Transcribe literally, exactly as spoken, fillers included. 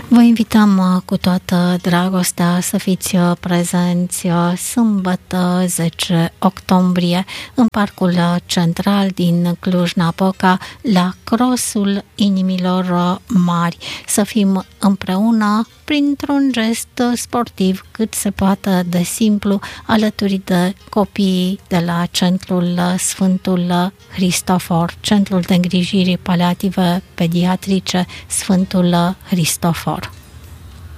Vă invităm cu toată dragostea să fiți prezenți sâmbătă zece octombrie în Parcul Central din Cluj-Napoca la Crossul Inimilor Mari. Să fim împreună printr-un gest sportiv cât se poate de simplu, alături de copiii de la Centrul Sfântul Hristofor, Centrul de Îngrijiri Paliative Pediatrice Sfântul Hristofor.